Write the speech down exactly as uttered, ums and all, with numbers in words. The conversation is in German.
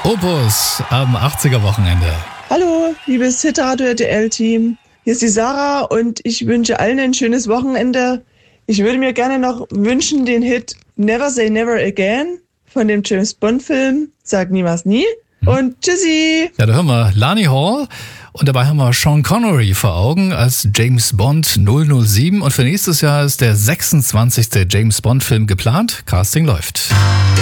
Opus am achtziger-Wochenende. Hallo, liebes Hitradio R T L-Team. Hier ist die Sarah und ich wünsche allen ein schönes Wochenende. Ich würde mir gerne noch wünschen den Hit Never Say Never Again von dem James Bond-Film Sag niemals nie. Und tschüssi! Ja, da hören wir Lani Hall und dabei haben wir Sean Connery vor Augen als James Bond null null sieben und für nächstes Jahr ist der sechsundzwanzigste James Bond-Film geplant. Casting läuft.